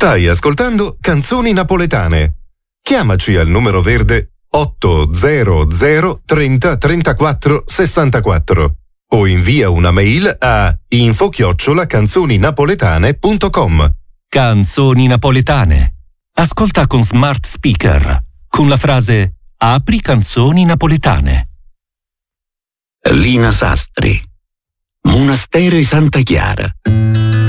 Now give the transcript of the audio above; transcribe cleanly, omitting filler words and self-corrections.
Stai ascoltando Canzoni Napoletane. Chiamaci al numero verde 800 30 34 64 o invia una mail a info@canzoninapoletane.com. Canzoni Napoletane. Ascolta con smart speaker con la frase "Apri Canzoni Napoletane". Lina Sastri, Monastero di Santa Chiara.